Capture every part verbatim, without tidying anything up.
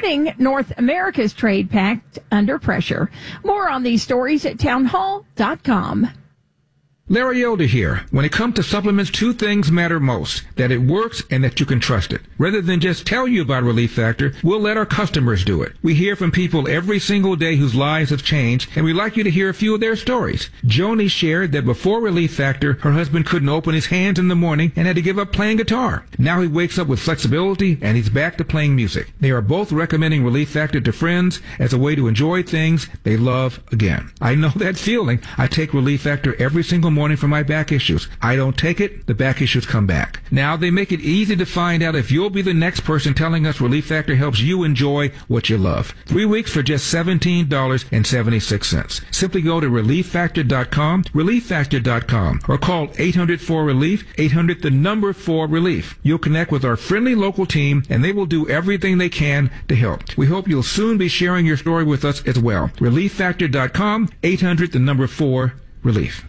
putting North America's trade pact under pressure. More on these stories at townhall dot com. Larry Elder here. When it comes to supplements, two things matter most: that it works and that you can trust it. Rather than just tell you about Relief Factor, we'll let our customers do it. We hear from people every single day whose lives have changed, and we'd like you to hear a few of their stories. Joni shared that before Relief Factor, her husband couldn't open his hands in the morning and had to give up playing guitar. Now he wakes up with flexibility and he's back to playing music. They are both recommending Relief Factor to friends as a way to enjoy things they love again. I know that feeling. I take Relief Factor every single morning for my back issues. I don't take it, the back issues come back. Now they make it easy to find out if you'll be the next person telling us Relief Factor helps you enjoy what you love. Three weeks for just seventeen dollars and seventy-six cents. Simply go to relief factor dot com, relief factor dot com, or call eight hundred four relief, eight hundred the number four relief. You'll connect with our friendly local team and they will do everything they can to help. We hope you'll soon be sharing your story with us as well. relief factor dot com, eight hundred the number four relief.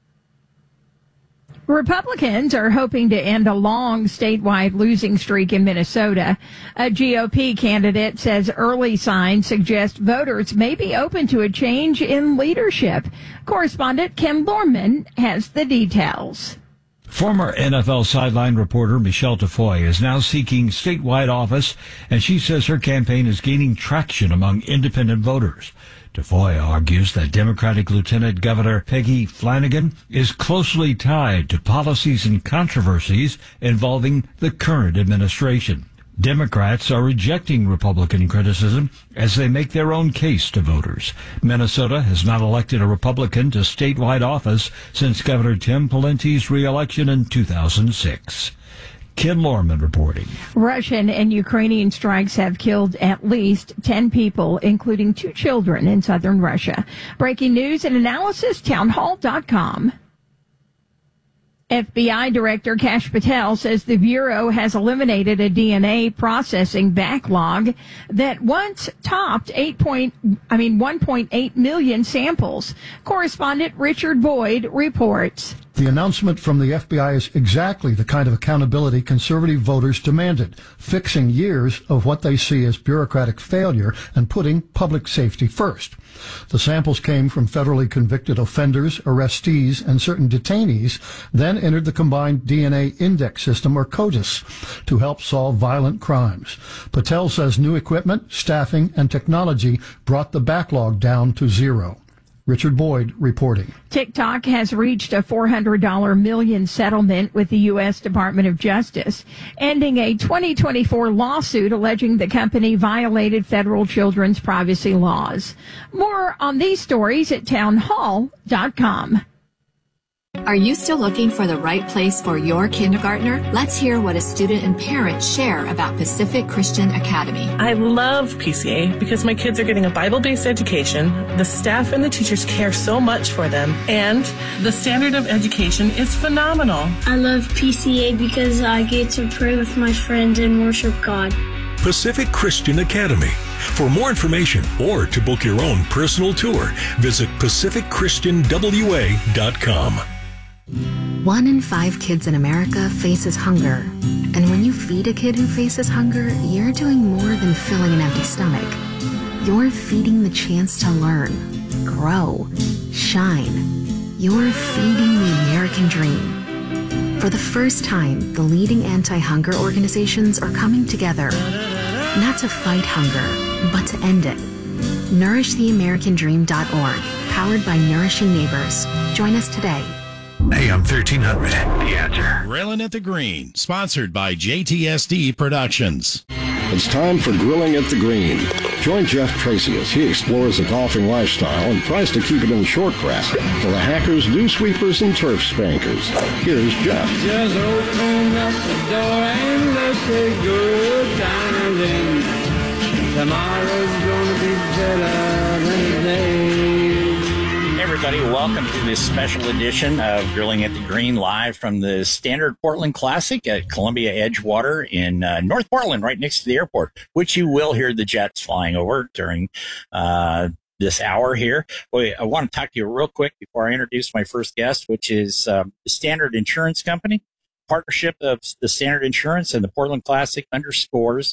Republicans are hoping to end a long statewide losing streak in Minnesota. A G O P candidate says early signs suggest voters may be open to a change in leadership. Correspondent Ken Lorman has the details. Former N F L sideline reporter Michelle Tafoy is now seeking statewide office, and she says her campaign is gaining traction among independent voters. Tafoy argues that Democratic Lieutenant Governor Peggy Flanagan is closely tied to policies and controversies involving the current administration. Democrats are rejecting Republican criticism as they make their own case to voters. Minnesota has not elected a Republican to statewide office since Governor Tim Pawlenty's re-election in two thousand six. Ken Lorman reporting. Russian and Ukrainian strikes have killed at least ten people, including two children in southern Russia. Breaking news and analysis, townhall dot com. F B I Director Kash Patel says the Bureau has eliminated a D N A processing backlog that once topped eight point, I mean one point eight million samples. Correspondent Richard Boyd reports. The announcement from the F B I is exactly the kind of accountability conservative voters demanded, fixing years of what they see as bureaucratic failure and putting public safety first. The samples came from federally convicted offenders, arrestees, and certain detainees, then entered the Combined D N A Index System, or CODIS, to help solve violent crimes. Patel says new equipment, staffing, and technology brought the backlog down to zero. Richard Boyd reporting. TikTok has reached a four hundred million dollars settlement with the U S Department of Justice, ending a twenty twenty-four lawsuit alleging the company violated federal children's privacy laws. More on these stories at townhall dot com. Are you still looking for the right place for your kindergartner? Let's hear what a student and parent share about Pacific Christian Academy. I love P C A because my kids are getting a Bible-based education, the staff and the teachers care so much for them, and the standard of education is phenomenal. I love P C A because I get to pray with my friends and worship God. Pacific Christian Academy. For more information or to book your own personal tour, visit pacific christian w a dot com. One in five kids in America faces hunger. And when you feed a kid who faces hunger, you're doing more than filling an empty stomach. You're feeding the chance to learn, grow, shine. You're feeding the American dream. For the first time, the leading anti-hunger organizations are coming together, not to fight hunger, but to end it. nourish the american dream dot org, powered by Nourishing Neighbors. Join us today. A M thirteen hundred, The Answer. Grilling at the Green, sponsored by J T S D Productions. It's time for Grilling at the Green. Join Jeff Tracy as he explores the golfing lifestyle and tries to keep it in short grass for the hackers, dew sweepers, and turf spankers. Here's Jeff. Just open up the door and let's take good times in. Tomorrow's gonna be better than today. Hey everybody, welcome to this special edition of Grilling at the Green, live from the Standard Portland Classic at Columbia Edgewater in uh, North Portland, right next to the airport, which you will hear the jets flying over during uh, this hour here. Well, I want to talk to you real quick before I introduce my first guest, which is um, the Standard Insurance Company. Partnership of the Standard Insurance and the Portland Classic underscores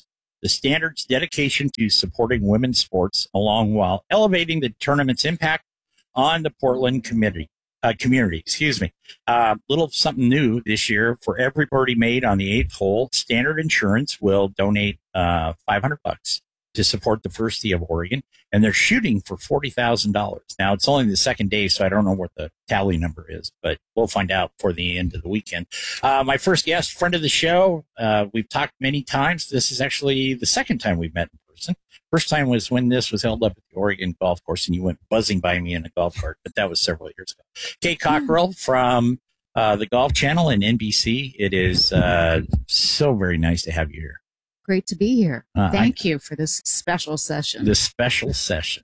the Standard's dedication to supporting women's sports, along while elevating the tournament's impact on the Portland community. Uh, community, excuse me. Uh, little something new this year. For every birdie made on the eighth hole, Standard Insurance will donate uh, five hundred bucks to support the first tee of Oregon, and they're shooting for forty thousand dollars. Now, it's only the second day, so I don't know what the tally number is, but we'll find out for the end of the weekend. Uh, my first guest, friend of the show, uh, we've talked many times. This is actually the second time we've met in person. First time was when this was held up at the Oregon Golf Course, and you went buzzing by me in a golf cart, but that was several years ago. Kay Cockrell from uh, the Golf Channel and N B C. It is uh, so very nice to have you here. Great to be here. Uh, Thank I, you for this special session. This special session.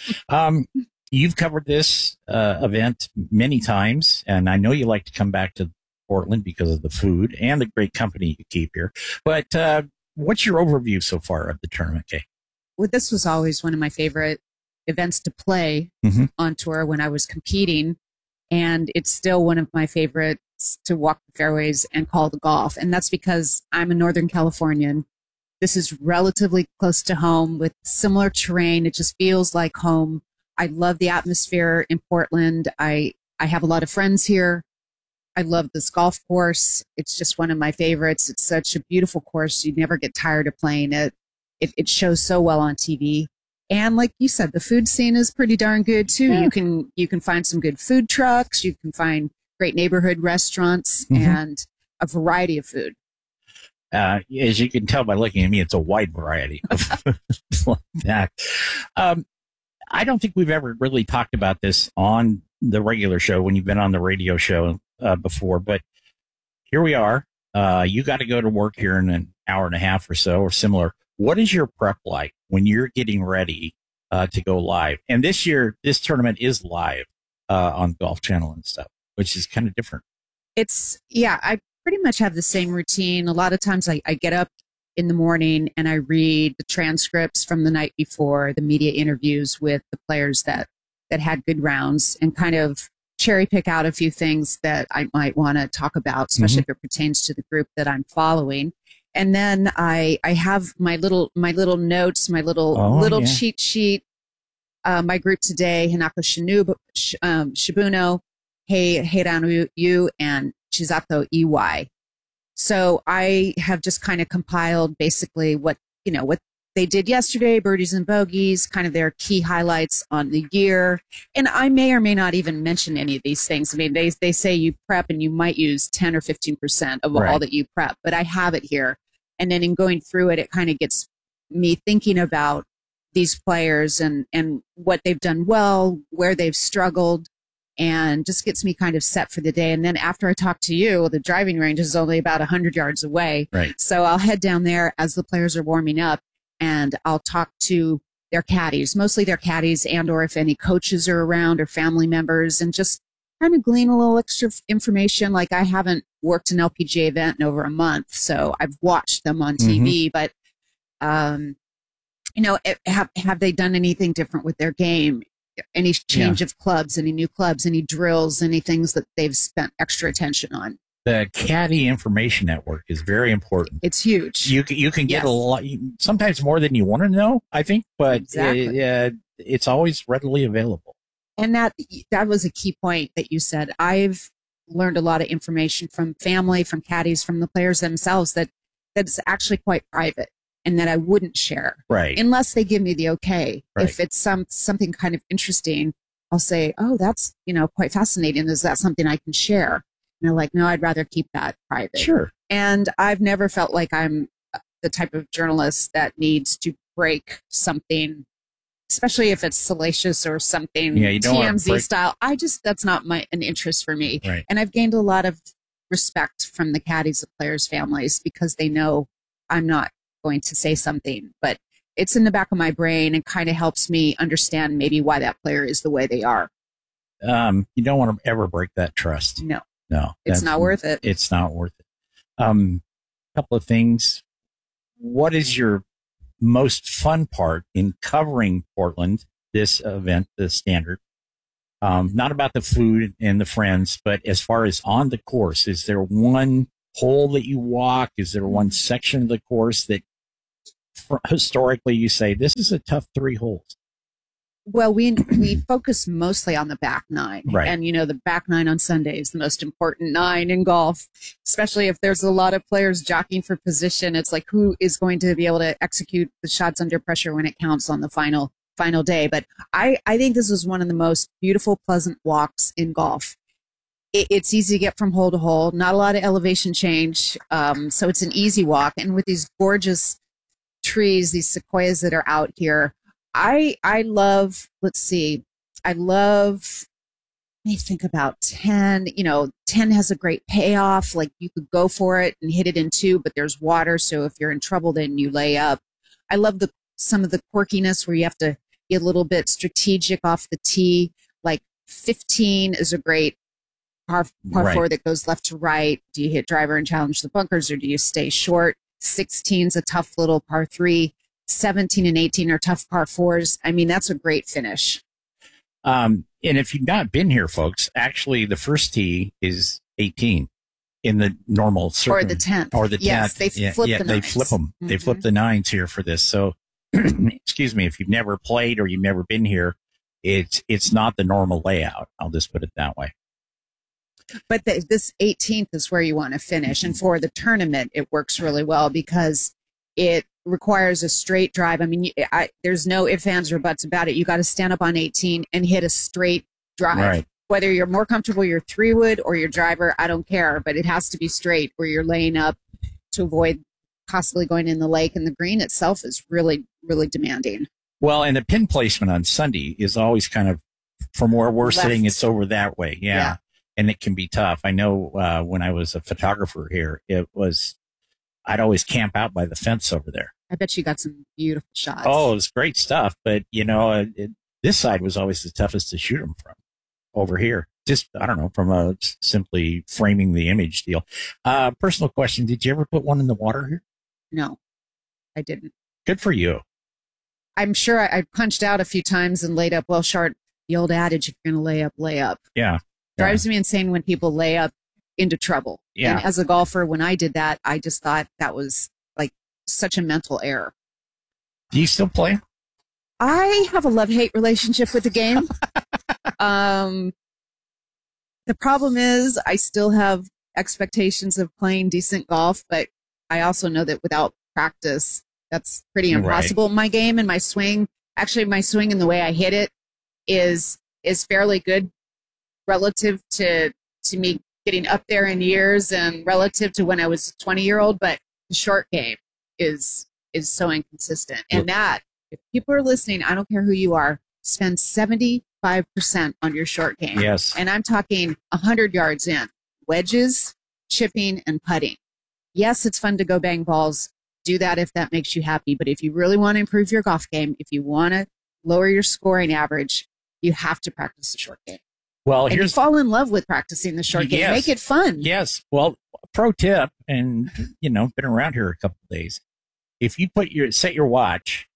um, you've covered this uh, event many times, and I know you like to come back to Portland because of the food and the great company you keep here. But uh, what's your overview so far of the tournament, Kay? Well, this was always one of my favorite events to play mm-hmm. on tour when I was competing. And it's still one of my favorites to walk the fairways and call the golf. And that's because I'm a Northern Californian. This is relatively close to home with similar terrain. It just feels like home. I love the atmosphere in Portland. I, I have a lot of friends here. I love this golf course. It's just one of my favorites. It's such a beautiful course. You never get tired of playing it. It, it shows so well on T V. And like you said, the food scene is pretty darn good too. Yeah. You can, you can find some good food trucks. You can find great neighborhood restaurants mm-hmm. and a variety of food. Uh, as you can tell by looking at me, it's a wide variety of like that. Um, I don't think we've ever really talked about this on the regular show when you've been on the radio show uh, before, but here we are. Uh, you got to go to work here in an hour and a half or so or similar. What is your prep like when you're getting ready uh, to go live? And this year, this tournament is live uh, on Golf Channel and stuff, which is kind of different. It's, yeah, I pretty much have the same routine. A lot of times I, I get up in the morning and I read the transcripts from the night before, the media interviews with the players that, that had good rounds, and kind of cherry pick out a few things that I might want to talk about, especially mm-hmm. if it pertains to the group that I'm following. And then I, I have my little, my little notes, my little, oh, little yeah. cheat sheet. Uh, my group today, Hinako Shinu, Sh, um, Shibuno, Hei, Heiranu Yu, and Chisato Iwai. So I have just kind of compiled basically what, you know, what they did yesterday, birdies and bogeys, kind of their key highlights on the year. And I may or may not even mention any of these things. I mean, they, they say you prep and you might use ten or fifteen percent of right. all that you prep, but I have it here. And then in going through it, it kind of gets me thinking about these players and, and what they've done well, where they've struggled, and just gets me kind of set for the day. And then after I talk to you, the driving range is only about one hundred yards away. Right. So I'll head down there as the players are warming up, and I'll talk to their caddies, mostly their caddies, and or if any coaches are around or family members, and just kind of glean a little extra information. Like, I haven't worked an L P G A event in over a month, so I've watched them on T V, mm-hmm. but, um, you know, have, have they done anything different with their game? Any change yeah. of clubs, any new clubs, any drills, any things that they've spent extra attention on? The Caddy Information Network is very important. It's huge. You can, you can get yes. a lot, sometimes more than you want to know, I think, but exactly. it, uh, it's always readily available. And that that was a key point that you said. I've learned a lot of information from family, from caddies, from the players themselves that that's actually quite private and that I wouldn't share. Right. Unless they give me the okay. Right. If it's some something kind of interesting, I'll say, oh, that's, you know, quite fascinating. Is that something I can share? And they're like, no, I'd rather keep that private. Sure. And I've never felt like I'm the type of journalist that needs to break something, especially if it's salacious or something yeah, you don't T M Z break- style. I just, that's not my an interest for me. Right. And I've gained a lot of respect from the caddies of players' families because they know I'm not going to say something, but it's in the back of my brain and kind of helps me understand maybe why that player is the way they are. Um, you don't want to ever break that trust. No. No. It's not worth it. It's not worth it. Um, a couple of things. What is your most fun part in covering Portland, this event, the Standard? Um, not about the food and the friends, but as far as on the course, is there one hole that you walk? Is there one section of the course that historically you say this is a tough three holes? Well, we we focus mostly on the back nine. Right. And, you know, the back nine on Sunday is the most important nine in golf, especially if there's a lot of players jockeying for position. It's like, who is going to be able to execute the shots under pressure when it counts on the final final day? But I, I think this is one of the most beautiful, pleasant walks in golf. It, it's easy to get from hole to hole, not a lot of elevation change. Um, so it's an easy walk. And with these gorgeous trees, these sequoias that are out here, I I love, let's see, I love, let me think about ten, you know, ten has a great payoff. Like you could go for it and hit it in two, but there's water. So if you're in trouble, then you lay up. I love the some of the quirkiness where you have to be a little bit strategic off the tee. Like fifteen is a great par, par Right. four that goes left to right. Do you hit driver and challenge the bunkers, or do you stay short? sixteen is a tough little par three. seventeen and eighteen are tough par fours. I mean, that's a great finish. Um, and if you've not been here, folks, actually the first tee is eighteen in the normal circle. Or the tenth. Or the Yes, tenth. they yeah, flip yeah, the They nines. flip them. They flip the nines here for this. So, excuse me, if you've never played or you've never been here, it's it's not the normal layout. I'll just put it that way. But the, this eighteenth is where you want to finish. And for the tournament, it works really well because it requires a straight drive. I mean, I, there's no ifs, ands, or buts about it. You got to stand up on eighteen and hit a straight drive. Right. Whether you're more comfortable your three wood or your driver, I don't care, but it has to be straight where you're laying up to avoid possibly going in the lake. And the green itself is really, really demanding. Well, and the pin placement on Sunday is always kind of from where we're Left. sitting, it's over that way. Yeah. Yeah. And it can be tough. I know uh, when I was a photographer here, it was, I'd always camp out by the fence over there. I bet you got some beautiful shots. Oh, it was great stuff. But, you know, it, it, this side was always the toughest to shoot them from over here. Just, I don't know, from a simply framing the image deal. Uh, personal question. Did you ever put one in the water here? No, I didn't. Good for you. I'm sure I, I punched out a few times and laid up well short. The old adage, if you're going to lay up, lay up. Yeah. Drives me insane when people lay up into trouble. Yeah. And as a golfer, when I did that, I just thought that was like such a mental error. Do you still play? I have a love-hate relationship with the game. um, the problem is I still have expectations of playing decent golf, but I also know that without practice, that's pretty impossible. Right. My game and my swing, actually my swing and the way I hit it is is fairly good relative to to me getting up there in years and relative to when I was a twenty year old, but the short game is is so inconsistent. And that, if people are listening, I don't care who you are, spend seventy-five percent on your short game. Yes. And I'm talking one hundred yards in, wedges, chipping, and putting. Yes, it's fun to go bang balls. Do that if that makes you happy. But if you really want to improve your golf game, if you want to lower your scoring average, you have to practice the short game. Well, And here's you fall in love with practicing the short game. Yes. Make it fun. Yes. Well, pro tip, and you know, been around here a couple of days. If you put your set your watch,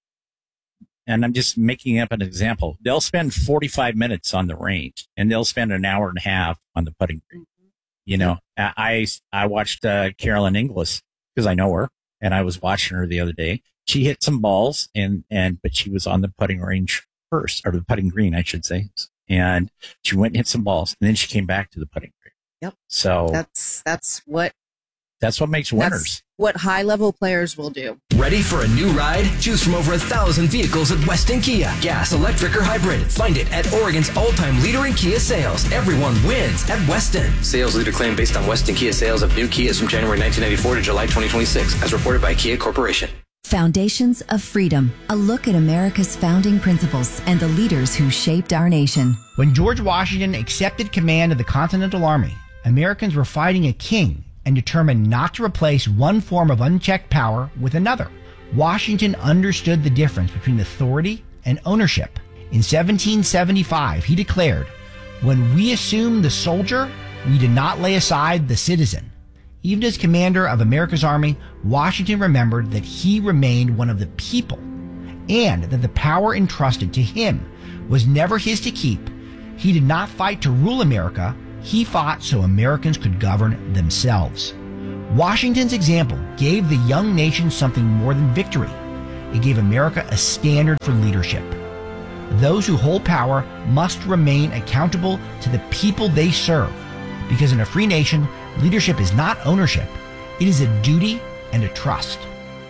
and I'm just making up an example, they'll spend forty-five minutes on the range, and they'll spend an hour and a half on the putting green. You know, I I watched uh, Carolyn Inglis because I know her, and I was watching her the other day. She hit some balls, and and but she was on the putting range first, or the putting green, I should say. And she went and hit some balls, and then she came back to the putting green. Yep. So That's that's what that's what makes that's winners. what high level players will do. Ready for a new ride? Choose from over a thousand vehicles at Weston Kia. Gas, electric, or hybrid. Find it at Oregon's all-time leader in Kia sales. Everyone wins at Weston. Sales leader claim based on Weston Kia sales of new Kias from January nineteen ninety-four to July twenty twenty-six, as reported by Kia Corporation. Foundations of Freedom, a look at America's founding principles and the leaders who shaped our nation. When George Washington accepted command of the Continental Army, Americans were fighting a king and determined not to replace one form of unchecked power with another. Washington understood the difference between authority and ownership. In seventeen seventy-five, he declared, "When we assume the soldier, we did not lay aside the citizen." Even as commander of America's army, Washington remembered that he remained one of the people and that the power entrusted to him was never his to keep. He did not fight to rule America. He fought so Americans could govern themselves. Washington's example gave the young nation something more than victory. it gave America a standard for leadership. Those who hold power must remain accountable to the people they serve, because in a free nation, leadership is not ownership. It is a duty and a trust.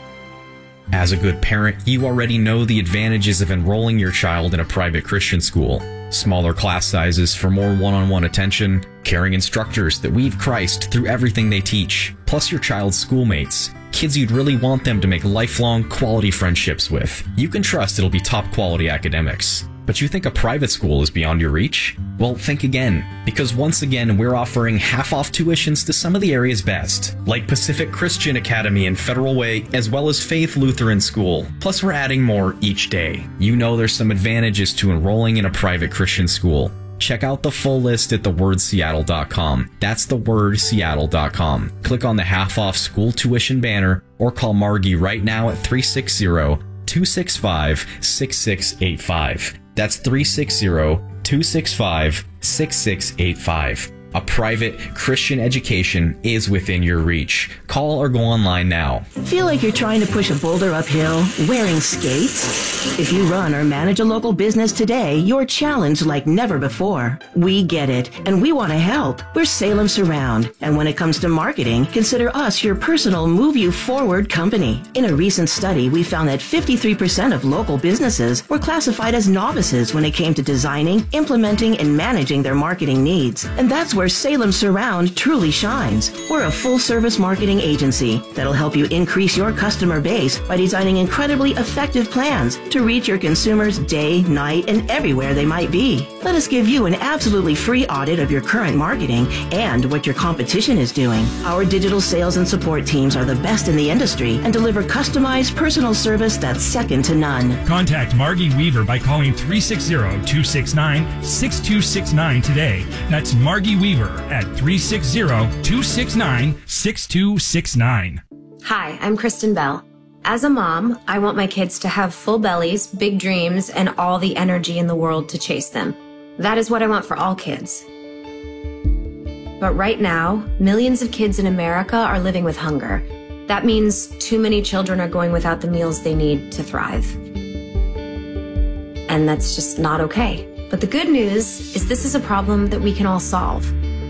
As a good parent, you already know the advantages of enrolling your child in a private Christian school. Smaller class sizes for more one-on-one attention, caring instructors that weave Christ through everything they teach, plus your child's schoolmates, kids you'd really want them to make lifelong quality friendships with. You can trust it'll be top quality academics. But you think a private school is beyond your reach? Well, think again, because once again, we're offering half-off tuitions to some of the area's best, like Pacific Christian Academy and Federal Way, as well as Faith Lutheran School. Plus, we're adding more each day. You know there's some advantages to enrolling in a private Christian school. Check out the full list at the word seattle dot com. That's the word seattle dot com. Click on the half-off school tuition banner or call Margie right now at three six zero, two six five, six six eight five. That's three six zero, two six five, six six eight five. A private Christian education is within your reach. Call or go online now. Feel like you're trying to push a boulder uphill wearing skates? If you run or manage a local business today, you're challenged like never before. We get it, and we want to help. We're Salem Surround, and when it comes to marketing, consider us your personal move you forward company. In a recent study, we found that fifty-three percent of local businesses were classified as novices when it came to designing, implementing, and managing their marketing needs. And that's where Salem Surround truly shines. We're a full-service marketing agency that'll help you increase your customer base by designing incredibly effective plans to reach your consumers day, night, and everywhere they might be. Let us give you an absolutely free audit of your current marketing and what your competition is doing. Our digital sales and support teams are the best in the industry and deliver customized personal service that's second to none. Contact Margie Weaver by calling three six zero, two six nine, six two six nine today. That's Margie Weaver at three six zero, two six nine, six two six nine. Hi, I'm Kristen Bell. As a mom, I want my kids to have full bellies, big dreams, and all the energy in the world to chase them. That is what I want for all kids. But right now, millions of kids in America are living with hunger. That means too many children are going without the meals they need to thrive. And that's just not okay. But the good news is this is a problem that we can all solve.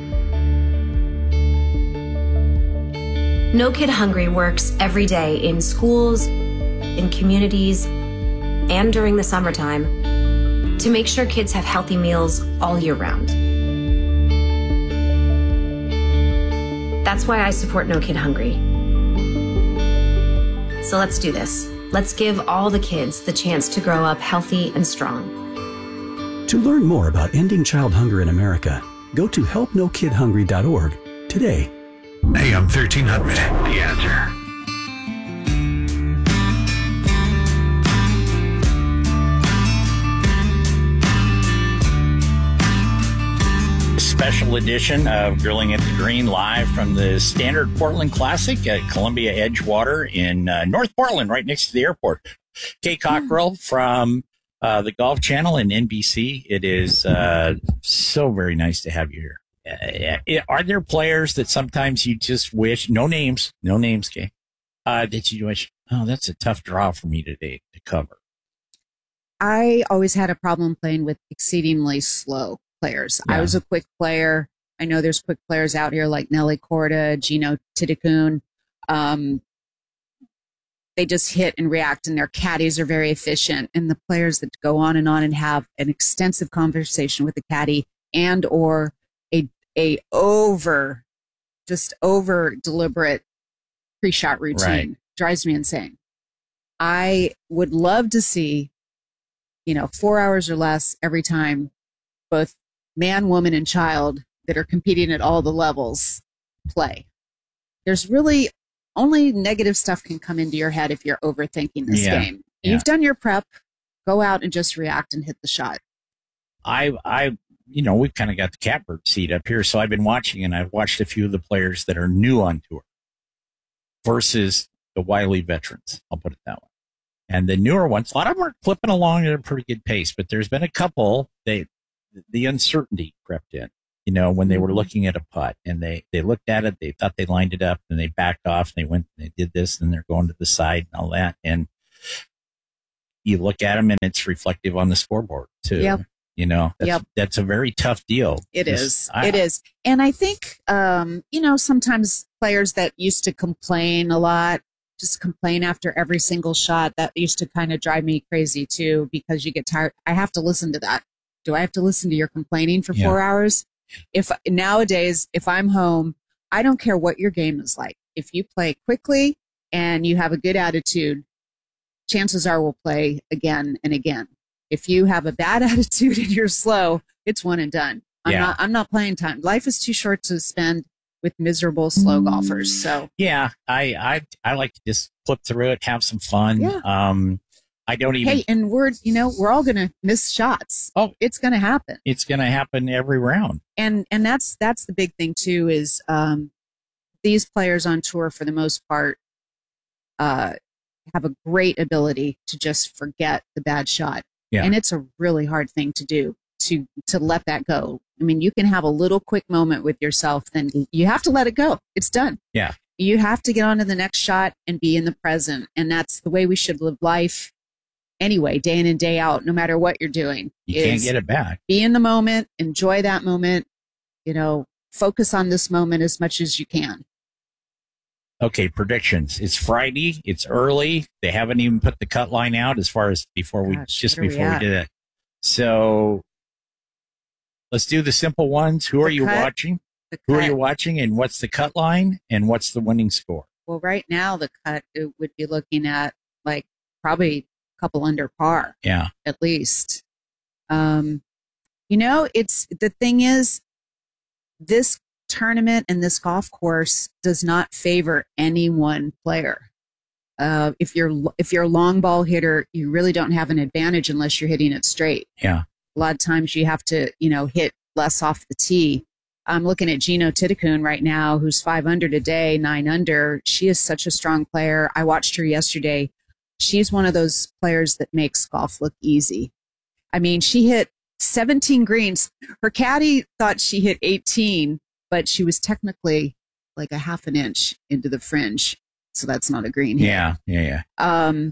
No Kid Hungry works every day in schools, in communities, and during the summertime to make sure kids have healthy meals all year round. That's why I support No Kid Hungry. So let's do this. Let's give all the kids the chance to grow up healthy and strong. To learn more about ending child hunger in America, go to help no kid hungry dot org today. A M thirteen hundred, The Answer. Special edition of Grilling at the Green live from the Standard Portland Classic at Columbia Edgewater in uh, North Portland, right next to the airport. Kay Cockrell from uh, the Golf Channel and N B C. It is uh, so very nice to have you here. Uh, are there players that sometimes you just wish, no names, no names, Kay, uh, that you wish, oh, that's a tough draw for me today to cover? I always had a problem playing with exceedingly slow players. Yeah. I was a quick player. I know there's quick players out here like Nelly Korda, Gino Titicun. Um, they just hit and react, and their caddies are very efficient. And the players that go on and on and have an extensive conversation with the caddy and or a a over, just over deliberate pre-shot routine right. drives me insane. I would love to see, you know, four hours or less every time, both man, woman, and child that are competing at all the levels play. There's really only negative stuff can come into your head if you're overthinking this yeah. game. Yeah. You've done your prep, go out and just react and hit the shot. I, I, you know, we've kind of got the catbird seat up here, so I've been watching, and I've watched a few of the players that are new on tour versus the wily veterans. I'll put it that way. And the newer ones, a lot of them are clipping along at a pretty good pace, but there's been a couple, they, the uncertainty crept in, you know, when they were looking at a putt and they, they looked at it, they thought they lined it up, and they backed off and they went, and they did this, and they're going to the side and all that. And you look at them and it's reflective on the scoreboard too. Yep. You know, that's, Yep. that's a very tough deal. It Just- is. I- It is. And I think, um, you know, sometimes players that used to complain a lot, just complain after every single shot, that used to kind of drive me crazy too, because you get tired. I have to listen to that. Do I have to listen to your complaining for Yeah. four hours? If nowadays, if I'm home, I don't care what your game is like. If you play quickly and you have a good attitude, chances are we'll play again and again. If you have a bad attitude and you're slow, it's one and done. I'm Yeah. not I'm not playing time. Life is too short to spend with miserable slow golfers. So Yeah, I, I I like to just flip through it, have some fun. Yeah. Um, I don't even. hey, and we're you know, we're all gonna miss shots. Oh, it's gonna happen. It's going to happen every round. And and that's that's the big thing too, is um these players on tour for the most part uh have a great ability to just forget the bad shot. Yeah. And it's a really hard thing to do, to to let that go. I mean, you can have a little quick moment with yourself, then you have to let it go. It's done. Yeah. You have to get on to the next shot and be in the present. And that's the way we should live life anyway, day in and day out, no matter what you're doing. You can't is get it back. Be in the moment, enjoy that moment, you know, focus on this moment as much as you can. Okay, predictions. It's Friday. It's early. They haven't even put the cut line out as far as before we Gosh, just what are we before we, at? did it. So let's do the simple ones. Who are The you cut- watching? the Who are cut. you watching, and what's the cut line, and what's the winning score? Well, right now the cut it would be looking at like probably a couple under par. Yeah. At least. Um, you know, it's the thing is, this tournament and this golf course does not favor any one player. Uh, if you're if you're a long ball hitter, you really don't have an advantage unless you're hitting it straight. Yeah. A lot of times you have to, you know, hit less off the tee. I'm looking at Gino Titicun right now, who's five under today, nine under. She is such a strong player. I watched her yesterday. She's one of those players that makes golf look easy. I mean, she hit seventeen greens. Her caddy thought she hit eighteen, but she was technically like a half an inch into the fringe. So that's not a green hit. Yeah. Yeah. Yeah. Um,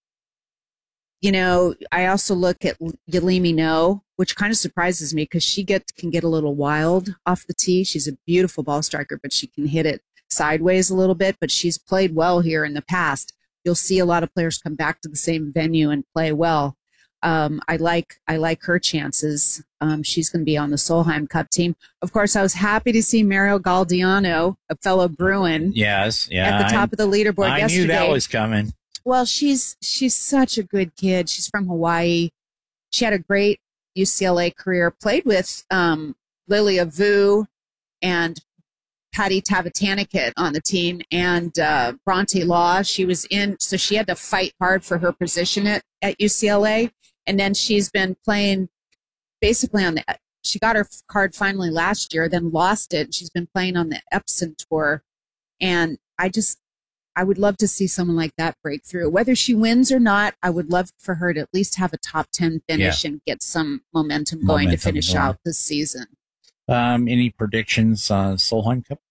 you know, I also look at Yalimi No, which kind of surprises me because she get can get a little wild off the tee. She's a beautiful ball striker, but she can hit it sideways a little bit. But she's played well here in the past. You'll see a lot of players come back to the same venue and play well. Um, I like I like her chances. Um, she's going to be on the Solheim Cup team. Of course, I was happy to see Mario Galdiano, a fellow Bruin, Yes. Yeah. at the top I, of the leaderboard I yesterday. knew that was coming. Well, she's she's such a good kid. She's from Hawaii. She had a great U C L A career. Played with um, Lilia Vu and Patty Tavatanakit on the team, and uh, Bronte Law. She was in, so she had to fight hard for her position at, at U C L A. And then she's been playing basically on the. She got her card finally last year, then lost it. She's been playing on the Epson tour, and I just. I would love to see someone like that break through. Whether she wins or not, I would love for her to at least have a top ten finish Yeah. and get some momentum going Momentum to finish going. out this season. Um, any predictions on Solheim Cup?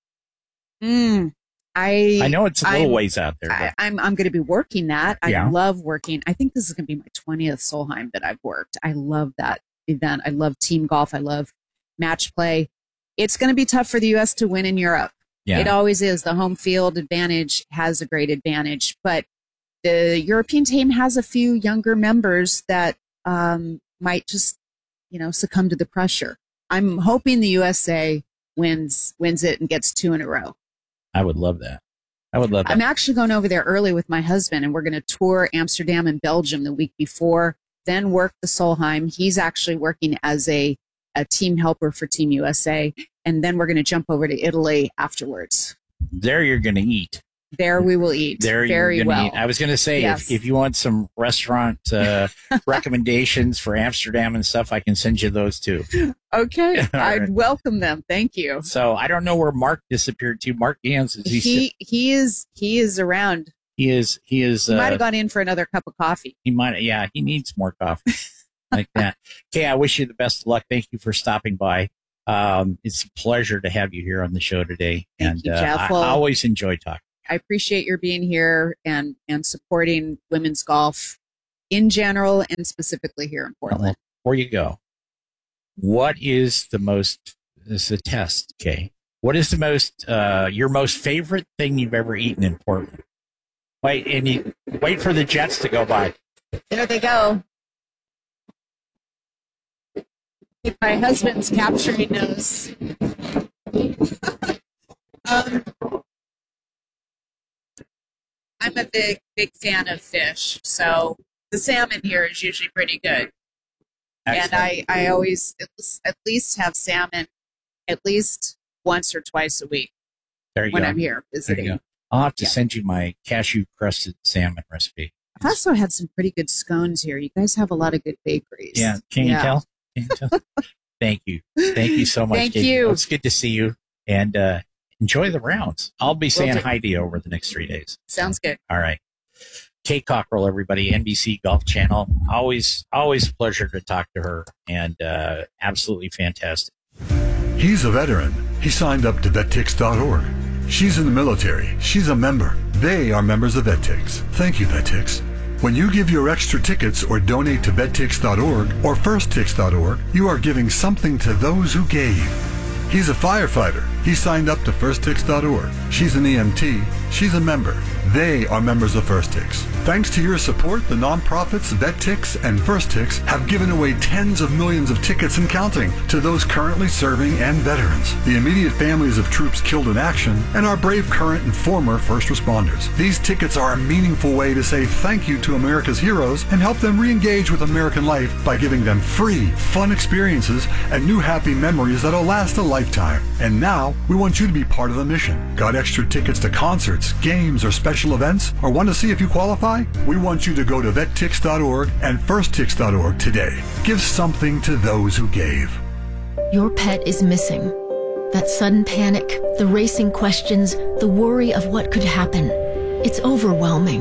Mm, I I know it's a little I'm- ways out there. I, But I'm I'm going to be working that. I Yeah. love working. I think this is going to be my twentieth Solheim that I've worked. I love that event. I love team golf. I love match play. It's going to be tough for the U S to win in Europe. Yeah. It always is. The home field advantage has a great advantage, but the European team has a few younger members that um, might just, you know, succumb to the pressure. I'm hoping the U S A wins wins it and gets two in a row. I would love that. I would love that. I'm actually going over there early with my husband, and we're going to tour Amsterdam and Belgium the week before, then work the Solheim. He's actually working as a, a team helper for Team U S A, and then we're going to jump over to Italy afterwards. There you're going to eat. There we will eat There very you're gonna well. eat. I was going to say, Yes. if, if you want some restaurant uh, recommendations for Amsterdam and stuff, I can send you those too. Okay, All I'd right. welcome them. Thank you. So I don't know where Mark disappeared to. Mark Gans, is he, He he is he is around. he is, he is, He might uh, have gone in for another cup of coffee. he might, yeah, he needs more coffee like that. Okay. I wish you the best of luck. Thank you for stopping by. Um, it's a pleasure to have you here on the show today. Thank and you, uh, Jeff. I, Well- I always enjoy talking. I appreciate your being here and and supporting women's golf. in general and specifically here in Portland. Before you go, what is the most, this is a test, okay? What is the most, uh, your most favorite thing you've ever eaten in Portland? Wait, and you wait for the jets to go by. There they go. My husband's capturing those. um, I'm a big, big fan of fish, so the salmon here is usually pretty good. Excellent. And I, I always at least have salmon at least once or twice a week there you when go. I'm here visiting. There you go. I'll have to yeah. send you my cashew crusted salmon recipe. I've also had some pretty good scones here. You guys have a lot of good bakeries. Yeah, can yeah. you tell? Can you tell? Thank you. Thank you so much. Thank Katie. you. It's good to see you, and uh, enjoy the rounds. I'll be saying Will do. hi to you over the next three days. Sounds good. All right. Kate Cockrell, everybody, N B C Golf Channel. Always, always a pleasure to talk to her, and uh, absolutely fantastic. He's a veteran. He signed up to vet tix dot org. She's in the military. She's a member. They are members of VetTix. Thank you, VetTix. When you give your extra tickets or donate to vet tix dot org or first tix dot org, you are giving something to those who gave. He's a firefighter. He signed up to first tix dot org. She's an E M T. She's a member. They are members of FirstTix. Thanks to your support, the nonprofits VetTix and FirstTix have given away tens of millions of tickets and counting to those currently serving and veterans, the immediate families of troops killed in action, and our brave current and former first responders. These tickets are a meaningful way to say thank you to America's heroes and help them re-engage with American life by giving them free, fun experiences and new happy memories that'll last a lifetime. And now, we want you to be part of the mission. Got extra tickets to concerts, games, or special events, or want to see if you qualify? We want you to go to vet tix dot org and first tix dot org today. Give something to those who gave. Your pet is missing. That sudden panic, the racing questions, the worry of what could happen. It's overwhelming.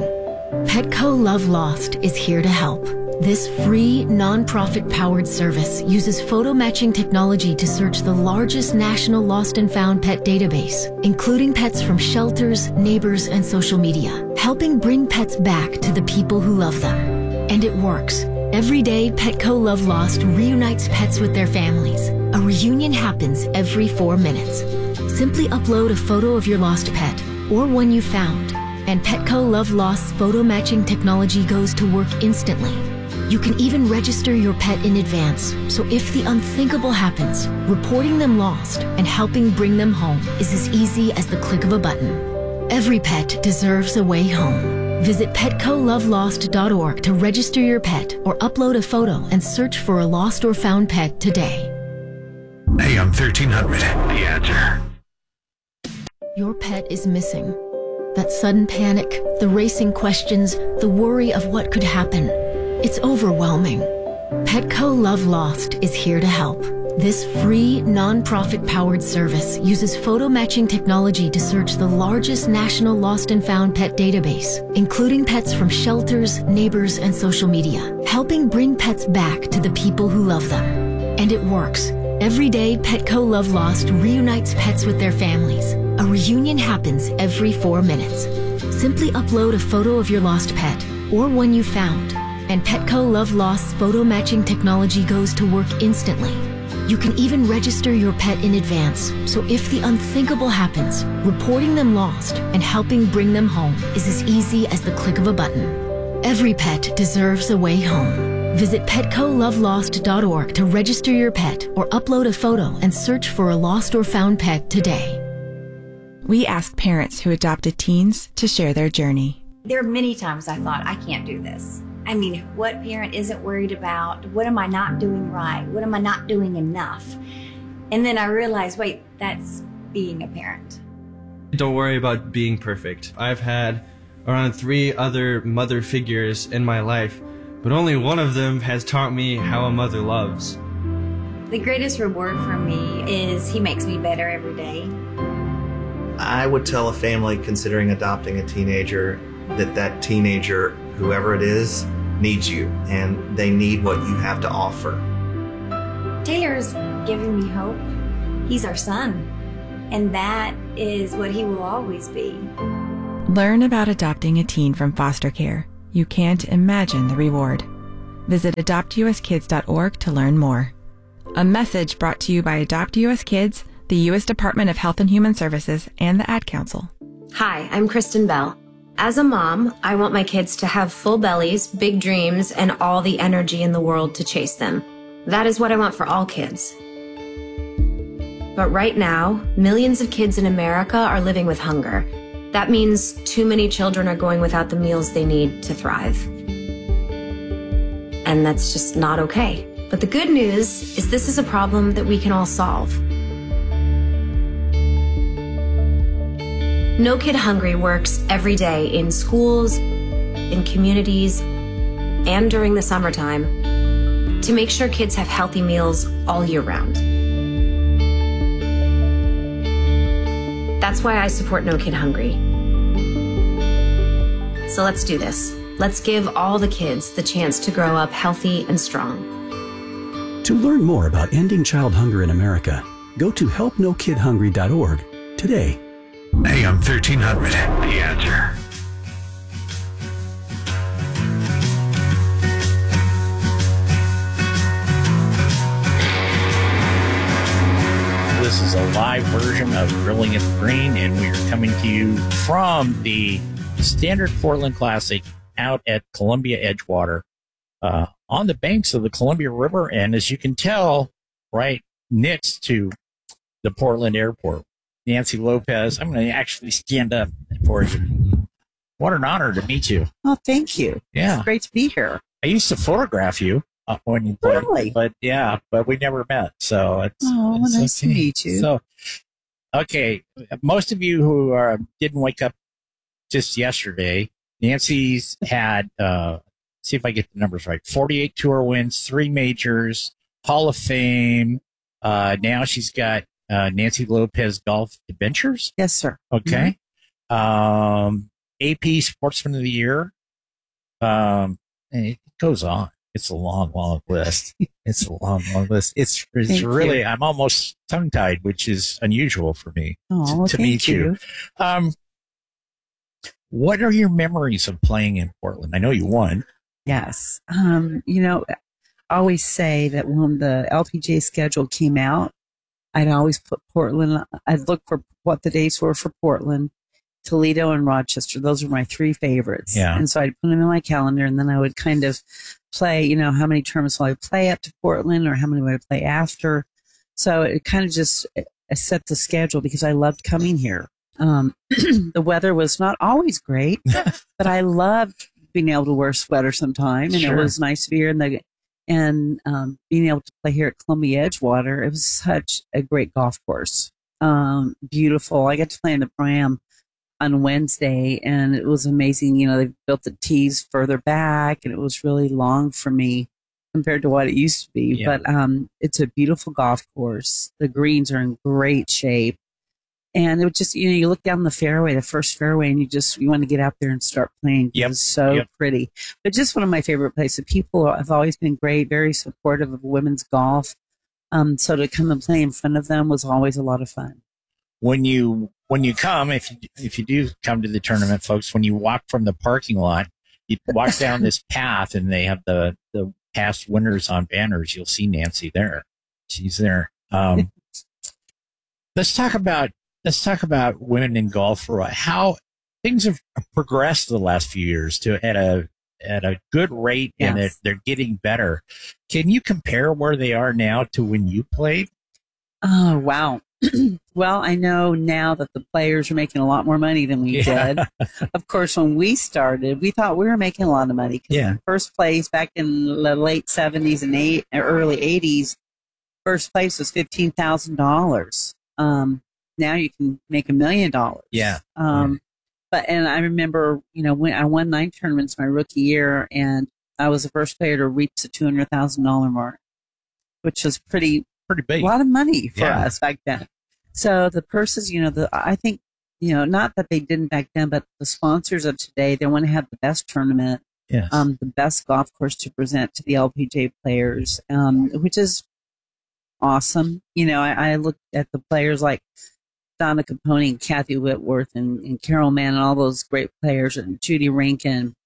Petco Love Lost is here to help. This free, non-profit-powered service uses photo matching technology to search the largest national lost and found pet database, including pets from shelters, neighbors, and social media, helping bring pets back to the people who love them. And it works. Every day, Petco Love Lost reunites pets with their families. A reunion happens every four minutes. Simply upload a photo of your lost pet, or one you found, and Petco Love Lost's photo matching technology goes to work instantly. You can even register your pet in advance, so if the unthinkable happens, reporting them lost and helping bring them home is as easy as the click of a button. Every pet deserves a way home. Visit petco love lost dot org to register your pet or upload a photo and search for a lost or found pet today. A M thirteen hundred, The Answer. Your pet is missing. That sudden panic, the racing questions, the worry of what could happen. It's overwhelming. Petco Love Lost is here to help. This free, non-profit-powered service uses photo matching technology to search the largest national lost and found pet database, including pets from shelters, neighbors, and social media, helping bring pets back to the people who love them. And it works. Every day, Petco Love Lost reunites pets with their families. A reunion happens every four minutes. Simply upload a photo of your lost pet, or one you found, and Petco Love Lost's photo matching technology goes to work instantly. You can even register your pet in advance, so if the unthinkable happens, reporting them lost and helping bring them home is as easy as the click of a button. Every pet deserves a way home. Visit petco love lost dot org to register your pet or upload a photo and search for a lost or found pet today. We asked parents who adopted teens to share their journey. There are many times I thought, I can't do this. I mean, what parent isn't worried about? What am I not doing right? What am I not doing enough? And then I realized, wait, that's being a parent. Don't worry about being perfect. I've had around three other mother figures in my life, but only one of them has taught me how a mother loves. The greatest reward for me is he makes me better every day. I would tell a family considering adopting a teenager that that teenager, whoever it is, needs you, and they need what you have to offer. Taylor's giving me hope. He's our son, and that is what he will always be. Learn about adopting a teen from foster care. You can't imagine the reward. Visit adopt u s kids dot org to learn more. A message brought to you by Adopt U S Kids, the U S Department of Health and Human Services, and the Ad Council. Hi, I'm Kristen Bell. As a mom, I want my kids to have full bellies, big dreams, and all the energy in the world to chase them. That is what I want for all kids. But right now, millions of kids in America are living with hunger. That means too many children are going without the meals they need to thrive. And that's just not okay. But the good news is this is a problem that we can all solve. No Kid Hungry works every day in schools, in communities, and during the summertime to make sure kids have healthy meals all year round. That's why I support No Kid Hungry. So let's do this. Let's give all the kids the chance to grow up healthy and strong. To learn more about ending child hunger in America, go to help no kid hungry dot org today. A M thirteen hundred, The Answer. This is a live version of Grilling at the Green, and we are coming to you from the Standard Portland Classic out at Columbia Edgewater, uh, on the banks of the Columbia River, and as you can tell, right next to the Portland Airport. Nancy Lopez, I'm going to actually stand up for you. What an honor to meet you. Oh, thank you. Yeah. It's great to be here. I used to photograph you uh, when you played, Really? but yeah, but we never met. So it's, Oh, it's nice to okay. meet you. So, okay, most of you who are, didn't wake up just yesterday, Nancy's had, uh, see if I get the numbers right, forty-eight tour wins, three majors, Hall of Fame. Uh, now she's got uh, Nancy Lopez Golf Adventures. Yes, sir. Okay. Um, A P Sportsman of the Year. Um, and it goes on. It's a long, long list. It's a long, long list. It's, it's Thank really, you. I'm almost tongue tied, which is unusual for me Oh, to, well, to thank meet you. you. Um, what are your memories of playing in Portland? I know you won. Yes. Um, you know, I always say that when the L P G A schedule came out, I'd always put Portland, I'd look for what the dates were for Portland, Toledo, and Rochester. Those were my three favorites. Yeah. And so I'd put them in my calendar, and then I would kind of play, you know, how many tournaments will I play up to Portland, or how many will I play after? So it kind of just I set the schedule because I loved coming here. Um, the weather was not always great, but I loved being able to wear a sweater sometime, and Sure. it was nice to be here in the and um, being able to play here at Columbia Edgewater. It was such a great golf course. Um, beautiful. I got to play in the Pro-Am on Wednesday, and it was amazing. You know, they built the tees further back, and it was really long for me compared to what it used to be. Yeah. But um, it's a beautiful golf course. The greens are in great shape. And it was just, you know, you look down the fairway, the first fairway, and you just, you want to get out there and start playing. Yep. It's so Yep. pretty. But just one of my favorite places. People have always been great, very supportive of women's golf. Um, so to come and play in front of them was always a lot of fun. When you when you come, if you, if you do come to the tournament, folks, when you walk from the parking lot, you walk down this path, and they have the the past winners on banners. You'll see Nancy there. She's there. Um, let's talk about let's talk about women in golf for a while. How things have progressed the last few years to at a at a good rate, and Yes. it, they're getting better. Can you compare where they are now to when you played? Oh, wow. Well, I know now that the players are making a lot more money than we Yeah. did. Of course, when we started, we thought we were making a lot of money. 'Cause Yeah. First place back in the late seventies and eight, or early eighties, first place was fifteen thousand dollars. Um, now you can make a million dollars. Yeah. Um, but, and I remember, you know, when I won nine tournaments my rookie year, and I was the first player to reach the two hundred thousand dollars mark, which was pretty, pretty big. A lot of money for Yeah. us back then. So the purses, you know, the, I think, you know, not that they didn't back then, but the sponsors of today, they want to have the best tournament, Yes. um, the best golf course to present to the L P G A players, um, which is awesome. You know, I, I look at the players like Donna Capone and Kathy Whitworth and, and Carol Mann and all those great players, and Judy Rankin,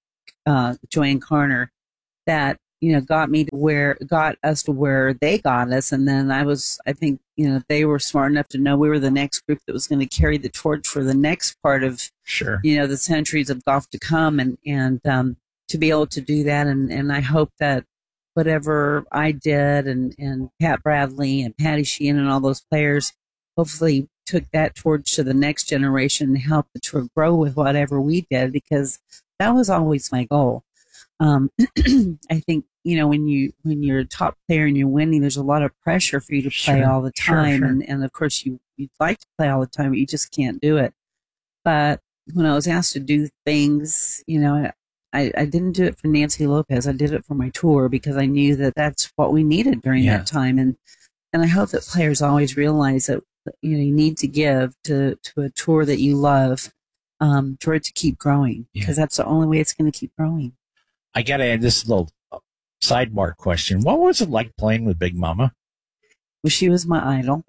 uh, Joanne Carner, that, you know, got me to where, got us to where they got us. And then I was, I think, you know, they were smart enough to know we were the next group that was going to carry the torch for the next part of, sure, you know, the centuries of golf to come. And, and, um, to be able to do that. And, and I hope that whatever I did and, and Pat Bradley and Patty Sheehan and all those players hopefully took that torch to the next generation and helped the tour grow with whatever we did, because that was always my goal. Um, I think, you know, when you, when you're a top player and you're winning, there's a lot of pressure for you to play Sure, all the sure, time. sure. And, and of course you, you'd like to play all the time, but you just can't do it. But when I was asked to do things, you know, I, I didn't do it for Nancy Lopez. I did it for my tour because I knew that that's what we needed during Yeah. that time. And, and I hope that players always realize that, you know, you need to give to, to a tour that you love, um, for it to keep growing, because that's the only way it's going to keep growing. I got to add this little sidebar question. What was it like playing with Big Mama? Well, she was my idol.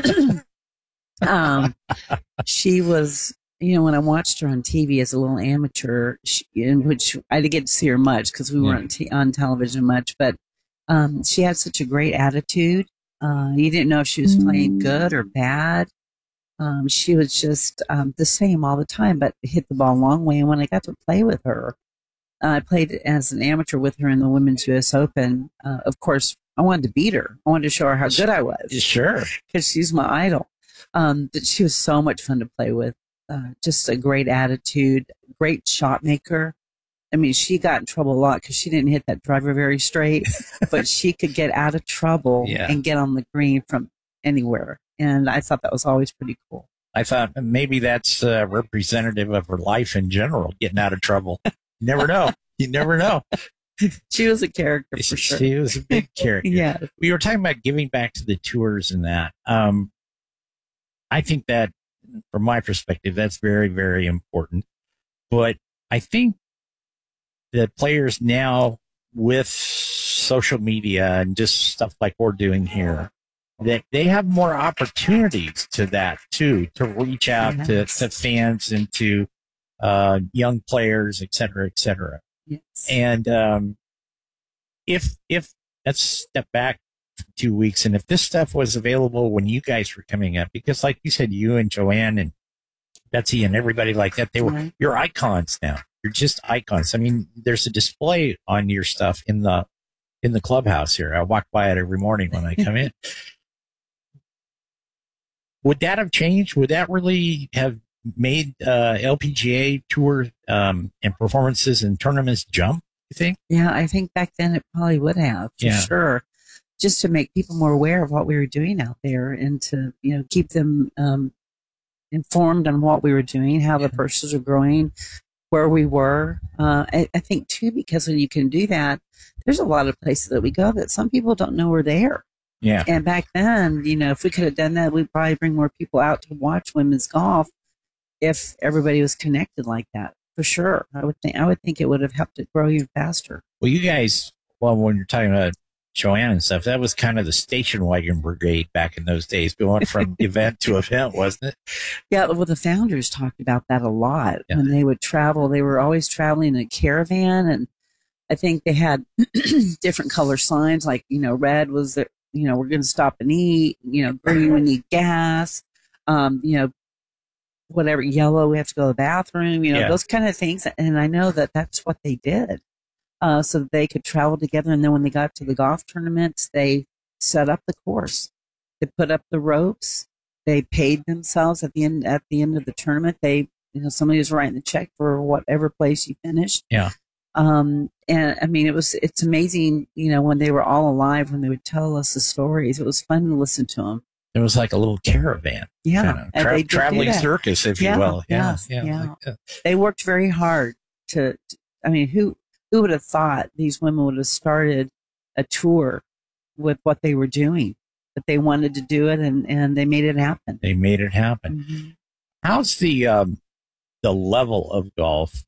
um, she was, you know, when I watched her on T V as a little amateur, she, in which I didn't get to see her much because we Yeah. weren't t- on television much, but um, she had such a great attitude. Uh, you didn't know if she was playing good or bad. Um, she was just um, the same all the time, but hit the ball a long way. And when I got to play with her, uh, I played as an amateur with her in the Women's U S Open. Uh, of course, I wanted to beat her. I wanted to show her how good I was. Sure. Because she's my idol. Um, but she was so much fun to play with. Uh, just a great attitude, great shot maker. I mean, she got in trouble a lot because she didn't hit that driver very straight, but she could get out of trouble Yeah. and get on the green from anywhere. And I thought that was always pretty cool. I thought maybe that's uh, representative of her life in general, getting out of trouble. You never know. You never know. She was a character for sure. She was a big character. Yeah. We were talking about giving back to the tours and that. Um, I think that, from my perspective, that's very, very important. But I think that players now, with social media and just stuff like we're doing here, that they have more opportunities to that too, to reach out to, to fans and to uh, young players, et cetera, et cetera. Yes. And um, if if let's step back for two weeks, and if this stuff was available when you guys were coming up, because like you said, you and Joanne and Betsy and everybody like that, they were Right. you're icons now. You're just icons. I mean, there's a display on your stuff in the in the clubhouse here. I walk by it every morning when I come in. Would that have changed? Would that really have made uh, L P G A tour um, and performances and tournaments jump, you think? Yeah, I think back then it probably would have, for Yeah. sure. Just to make people more aware of what we were doing out there and to, you know, keep them um, informed on what we were doing, how the purses were growing, where we were. Uh, I, I think, too, because when you can do that, there's a lot of places that we go that some people don't know we're there. Yeah. And back then, you know, if we could have done that, we'd probably bring more people out to watch women's golf if everybody was connected like that, for sure. I would think I would think it would have helped it grow even faster. Well, you guys, well, when you're talking about Joanne and stuff, that was kind of the station wagon brigade back in those days, going from event to event, wasn't it? Yeah, well, the founders talked about that a lot. When they would travel, they were always traveling in a caravan, and I think they had different color signs, like, you know, red was the, you know, we're going to stop and eat, you know, green, we need gas, um, you know, whatever, yellow, we have to go to the bathroom, you know, Yeah. those kind of things. And I know that that's what they did, uh, so that they could travel together. And then when they got to the golf tournaments, they set up the course. They put up the ropes. They paid themselves at the end, at the end of the tournament. They, you know, somebody was writing the check for whatever place you finished. Yeah. Um, and I mean, it was, it's amazing, you know, when they were all alive, when they would tell us the stories, it was fun to listen to them. It was like a little caravan. Yeah. kind of and tra- they did do traveling that. circus, if Yeah, you will. Yeah. yes, Yeah. yeah. like that. They worked very hard to, to- I mean, who, who would have thought these women would have started a tour with what they were doing, but they wanted to do it and, and they made it happen. They made it happen. Mm-hmm. How's the um, the level of golf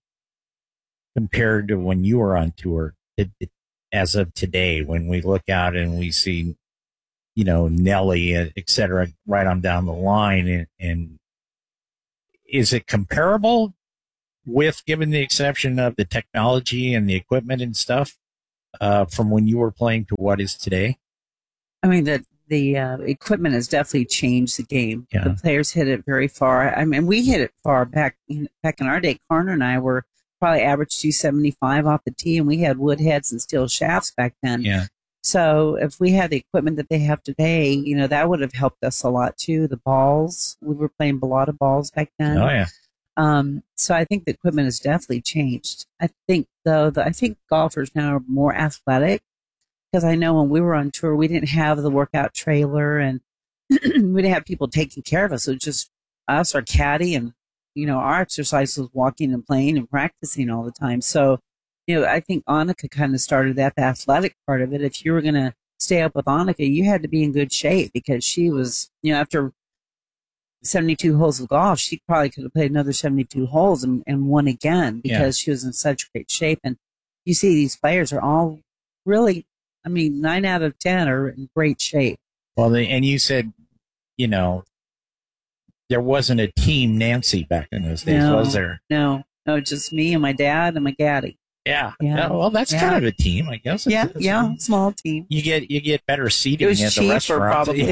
compared to when you were on tour to, as of today, when we look out and we see, you know, Nelly, et cetera, right on down the line? And, and is it comparable? with, given the exception of the technology and the equipment and stuff, uh, from when you were playing to what is today? I mean, the the uh, equipment has definitely changed the game. Yeah. The players hit it very far. I mean, we hit it far back back in our day. Carter and I were probably average two seventy-five off the tee, and we had wood heads and steel shafts back then. Yeah. So if we had the equipment that they have today, you know, that would have helped us a lot too. The balls, we were playing a lot of balls back then. Oh, yeah. Um, so I think the equipment has definitely changed. I think though, the, I think golfers now are more athletic, because I know when we were on tour, we didn't have the workout trailer, and we didn't have people taking care of us. It was just us, our caddy, and, you know, our exercise was walking and playing and practicing all the time. So, you know, I think Annika kind of started that, the athletic part of it. If you were going to stay up with Annika, you had to be in good shape, because she was, you know, after seventy-two holes of golf, she probably could have played another seventy-two holes and, and won again, because yeah. she was in such great shape. And you see these players are all really, I mean, nine out of ten are in great shape. Well, they, and you said, you know, there wasn't a team Nancy back in those days, no, was there? No, no, just me and my dad and my caddy. Yeah. yeah. Well, that's yeah. kind of a team, I guess. It's, yeah, it's, yeah, small team. You get you get better seating it was at cheaper, the restaurant. probably.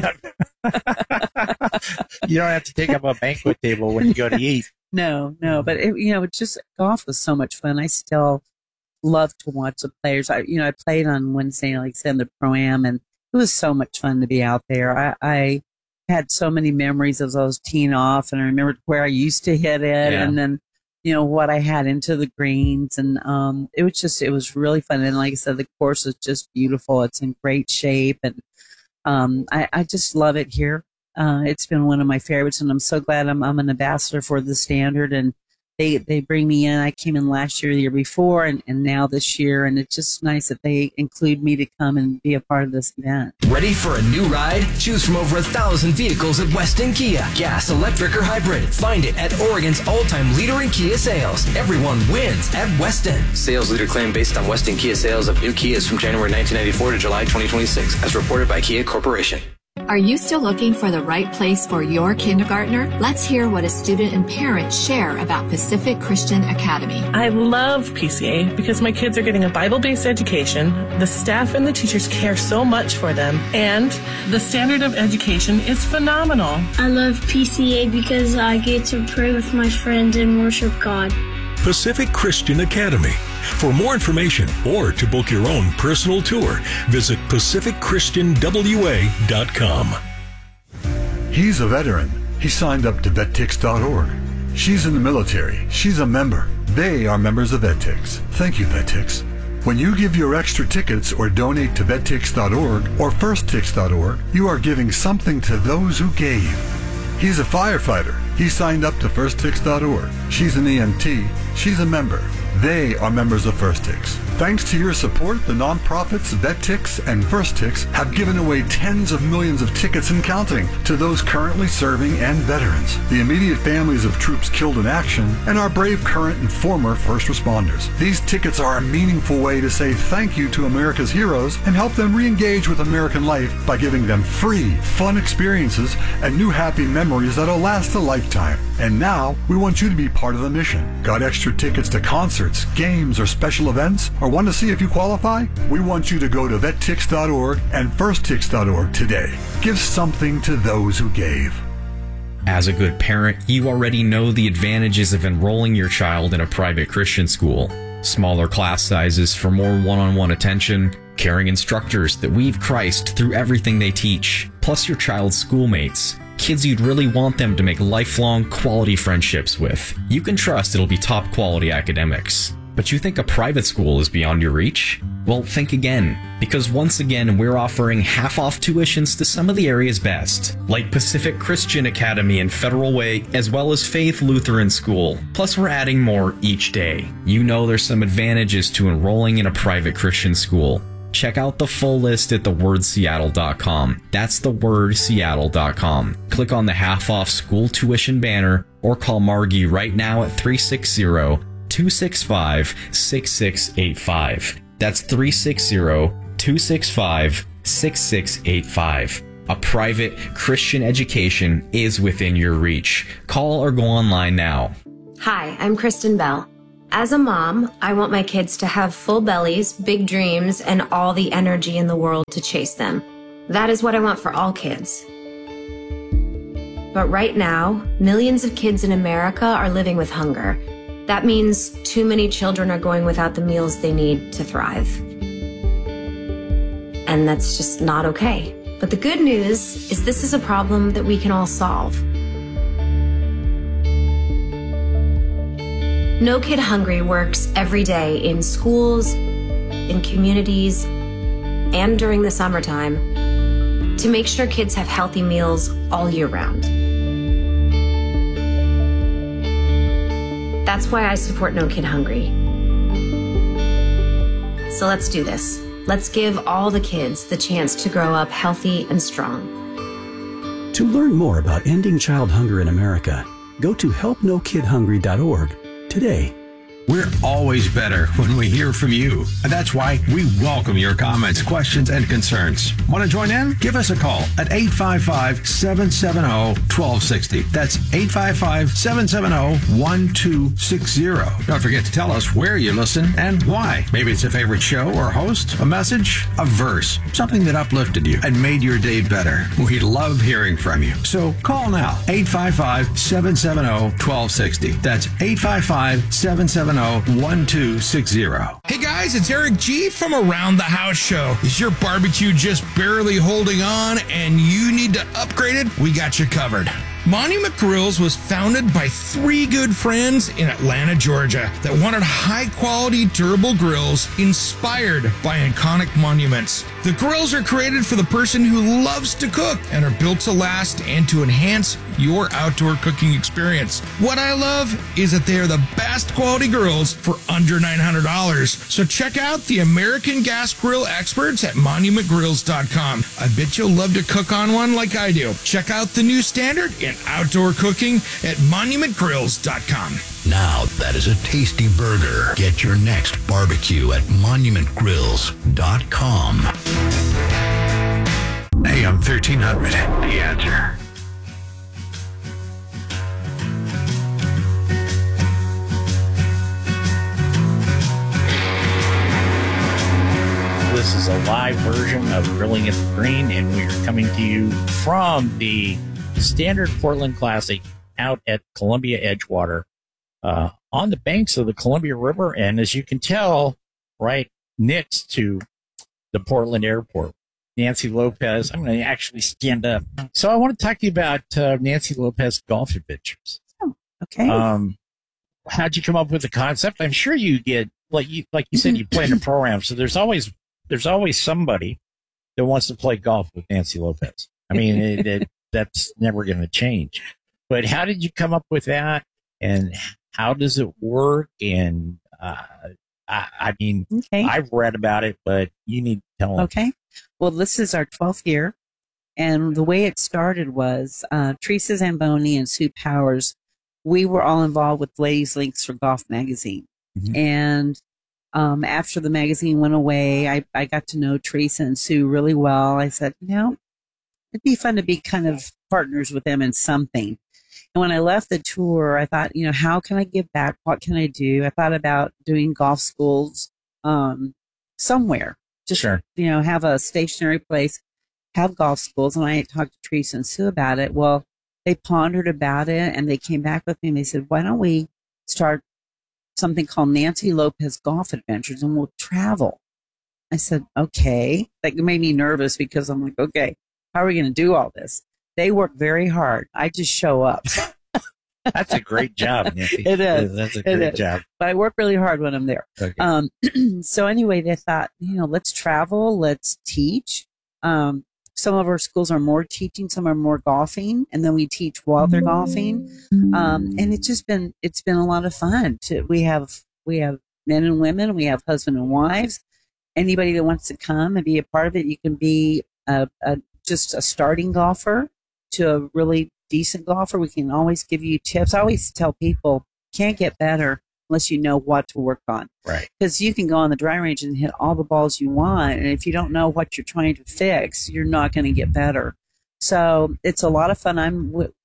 You don't have to take up a banquet table when you go to eat. No, no, but it, you know, it's just golf was so much fun. I still love to watch the players. I, you know, I played on Wednesday, like I said, in the Pro-Am, and it was so much fun to be out there. I, I had so many memories as I was teeing off, and I remembered where I used to hit it, Yeah. and then, you know, what I had into the greens, and um, it was just, it was really fun. And like I said, the course is just beautiful. It's in great shape, and um, I, I just love it here. Uh, it's been one of my favorites, and I'm so glad I'm, I'm an ambassador for the Standard, and they, they bring me in. I came in last year, the year before, and, and now this year, and it's just nice that they include me to come and be a part of this event. Ready for a new ride? Choose from over a thousand vehicles at Weston Kia. Gas, electric, or hybrid. Find it at Oregon's all-time leader in Kia sales. Everyone wins at Weston. Sales leader claim based on Weston Kia sales of new Kias from January nineteen ninety-four to July twenty twenty-six, as reported by Kia Corporation. Are you still looking for the right place for your kindergartner? Let's hear what a student and parents share about Pacific Christian Academy. I love P C A because my kids are getting a Bible-based education, the staff and the teachers care so much for them, and the standard of education is phenomenal. I love P C A because I get to pray with my friends and worship God. Pacific Christian Academy. For more information or to book your own personal tour, visit pacific christian w a dot com. He's a veteran. He signed up to vet tix dot org. She's in the military. She's a member. They are members of VetTix. Thank you, VetTix. When you give your extra tickets or donate to vet tix dot org or first tix dot org, you are giving something to those who gave. He's a firefighter. He signed up to first tix dot org. She's an E M T. She's a member. They are members of First Tix. Thanks to your support, the nonprofits VetTix and First Tix have given away tens of millions of tickets and counting to those currently serving and veterans, the immediate families of troops killed in action, and our brave current and former first responders. These tickets are a meaningful way to say thank you to America's heroes and help them re-engage with American life by giving them free, fun experiences and new happy memories that'll last a lifetime. And now, we want you to be part of the mission. Got extra tickets to concerts, games, or special events? Or want to see if you qualify? We want you to go to vet tix dot org and first tix dot org today. Give something to those who gave. As a good parent, you already know the advantages of enrolling your child in a private Christian school. Smaller class sizes for more one-on-one attention, caring instructors that weave Christ through everything they teach, plus your child's schoolmates. Kids you'd really want them to make lifelong quality friendships with. You can trust it'll be top quality academics. But you think a private school is beyond your reach? Well, think again, because once again we're offering half-off tuitions to some of the area's best, like Pacific Christian Academy and Federal Way, as well as Faith Lutheran School. Plus we're adding more each day. You know there's some advantages to enrolling in a private Christian school. Check out the full list at the word seattle dot com. That's the word seattle dot com. Click on the half-off school tuition banner or call Margie right now at three six zero, two six five, six six eight five. That's three six zero, two six five, six six eight five. A private Christian education is within your reach. Call or go online now. Hi, I'm Kristen Bell. As a mom, I want my kids to have full bellies, big dreams, and all the energy in the world to chase them. That is what I want for all kids. But right now, millions of kids in America are living with hunger. That means too many children are going without the meals they need to thrive. And that's just not okay. But the good news is this is a problem that we can all solve. No Kid Hungry works every day in schools, in communities, and during the summertime to make sure kids have healthy meals all year round. That's why I support No Kid Hungry. So let's do this. Let's give all the kids the chance to grow up healthy and strong. To learn more about ending child hunger in America, go to help no kid hungry dot org today. We're always better when we hear from you. And that's why we welcome your comments, questions, and concerns. Want to join in? Give us a call at eight five five, seven seven zero, one two six zero. That's eight five five, seven seven zero, one two six zero. Don't forget to tell us where you listen and why. Maybe it's a favorite show or host, a message, a verse, something that uplifted you and made your day better. We love hearing from you. So call now, eight five five, seven seven zero, one two six zero. That's eight five five, seven seven zero, one two six zero. Hey guys, it's Eric G from Around the House Show. Is your barbecue just barely holding on and you need to upgrade it? We got you covered. Monument Grills was founded by three good friends in Atlanta, Georgia that wanted high-quality, durable grills inspired by iconic monuments. The grills are created for the person who loves to cook and are built to last and to enhance your outdoor cooking experience. What I love is that they are the best quality grills for under nine hundred dollars. So check out the American Gas Grill experts at monument grills dot com. I bet you'll love to cook on one like I do. Check out the new standard in outdoor cooking at monument grills dot com. Now that is a tasty burger. Get your next barbecue at monument grills dot com. A M thirteen hundred, The Answer. This is a live version of Grilling at the Green, and we are coming to you from the Standard Portland Classic out at Columbia Edgewater, uh, on the banks of the Columbia River, and as you can tell, right next to the Portland Airport. Nancy Lopez, I'm going to actually stand up. So I want to talk to you about uh, Nancy Lopez golf adventures. Oh, okay. Um, how'd you come up with the concept? I'm sure you get, like you, like you said, you play in a program, so there's always there's always somebody that wants to play golf with Nancy Lopez. I mean, it, it, that's never going to change. But how did you come up with that, and how does it work? And uh, I, I mean, okay. I've read about it, but you need to tell them. Okay. Well, this is our twelfth year, and the way it started was uh, Teresa Zamboni and Sue Powers. We were all involved with Ladies Links for Golf magazine, mm-hmm. and um, after the magazine went away, I, I got to know Teresa and Sue really well. I said, you know, it'd be fun to be kind of partners with them in something. And when I left the tour, I thought, you know, how can I give back? What can I do? I thought about doing golf schools um, somewhere. Just, sure. you know, have a stationary place, have golf schools. And I talked to Teresa and Sue about it. Well, they pondered about it, and they came back with me, and they said, why don't we start something called Nancy Lopez Golf Adventures, and we'll travel. I said, okay. That made me nervous because I'm like, okay, how are we going to do all this? They work very hard. I just show up. That's a great job, Nancy. It is. That's a great job. But I work really hard when I'm there. Okay. Um, so anyway, they thought, you know, let's travel, let's teach. Um, some of our schools are more teaching, some are more golfing, and then we teach while they're golfing. Um, and it's just been, it's been a lot of fun. To, we have, we have men and women, we have husband and wives. Anybody that wants to come and be a part of it, you can be a, a just a starting golfer to a really decent golfer. We can always give you tips. I always tell people, can't get better unless you know what to work on. Right. Because you can go on the driving range and hit all the balls you want, and if you don't know what you're trying to fix, you're not going to get better. So it's a lot of fun. I'm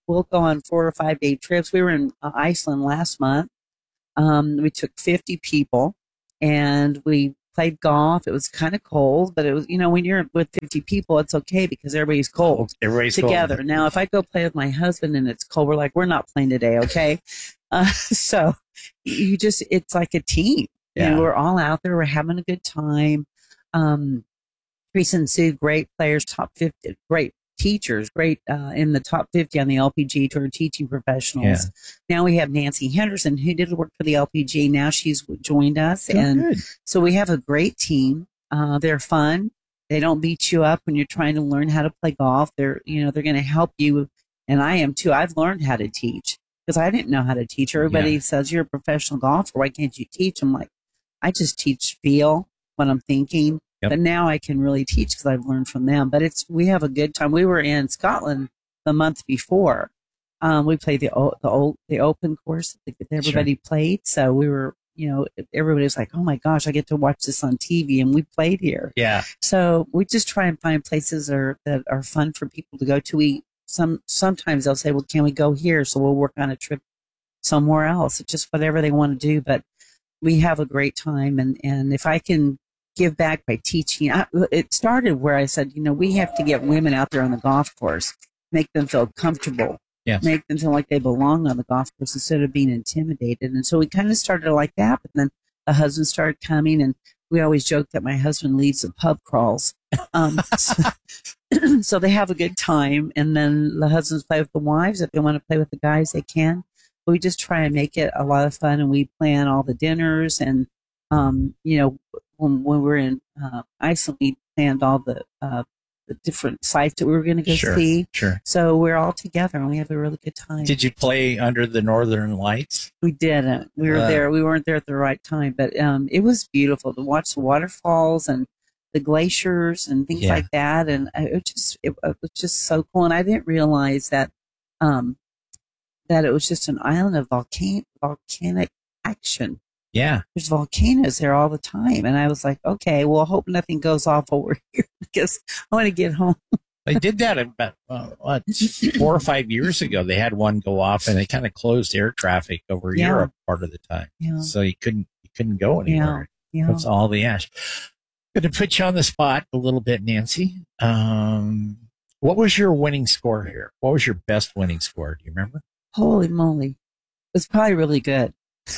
we'll go on four or five day trips. We were in uh, Iceland last month. Um, we took fifty people and we played golf. It was kind of cold, but it was, you know, when you're with fifty people, it's okay because everybody's cold Everybody's together. cold. Now, if I go play with my husband and it's cold, we're like, we're not playing today. Okay. uh, so you just, it's like a team. Yeah. And we're all out there. We're having a good time. Um, Teresa and Sue, great players, top fifty, great teachers, great uh, in the top fifty on the L P G Tour, teaching professionals. Yeah. Now we have Nancy Henderson, who did work for the L P G. Now she's joined us. Oh, and good. So we have a great team. Uh, they're fun. They don't beat you up when you're trying to learn how to play golf. They're, you know, they're going to help you. And I am too. I've learned how to teach because I didn't know how to teach. Everybody yeah. says, you're a professional golfer. Why can't you teach? I'm like, I just teach feel what I'm thinking. Yep. But now I can really teach because I've learned from them. But it's, we have a good time. We were in Scotland the month before. Um, we played the, the old, the open course that everybody sure. played. So we were, you know, everybody was like, oh my gosh, I get to watch this on T V, and we played here. Yeah. So we just try and find places are, that are fun for people to go to eat. Some, sometimes they'll say, well, can we go here? So we'll work on a trip somewhere else. It's just whatever they want to do. But we have a great time. And, and if I can give back by teaching, I, it started where I said, you know, we have to get women out there on the golf course, make them feel comfortable, yes. make them feel like they belong on the golf course instead of being intimidated. And so we kind of started like that. But then the husband started coming, and we always joke that my husband leads the pub crawls. Um, so, so they have a good time. And then the husbands play with the wives. If they want to play with the guys, they can. But we just try and make it a lot of fun, and we plan all the dinners. And, um, you know, when, when we're in uh, Iceland, we planned all the, uh, the different sites that we were going to go sure, see. Sure. So we're all together, and we have a really good time. Did you play under the Northern Lights? We didn't. We were uh, there. We weren't there at the right time, but um, it was beautiful to watch the waterfalls and the glaciers and things yeah. like that. And it was just it, it was just so cool. And I didn't realize that um, that it was just an island of volcano volcanic action. Yeah. There's volcanoes there all the time. And I was like, okay, well, I hope nothing goes off over here because I want to get home. They did that about uh, what, four or five years ago. They had one go off, and they kind of closed air traffic over Yeah. Europe part of the time. Yeah. So you couldn't you couldn't go anywhere. Yeah. Yeah. It's all the ash. Going to put you on the spot a little bit, Nancy. Um, what was your winning score here? What was your best winning score? Do you remember? Holy moly. It was probably really good.